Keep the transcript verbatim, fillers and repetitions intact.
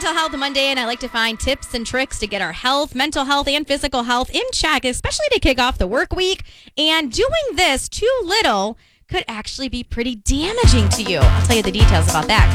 Mental Health Monday, and I like to find tips and tricks to get our health, mental health, and physical health in check, especially to kick off the work week. And doing this too little could actually be pretty damaging to you. I'll tell you the details about that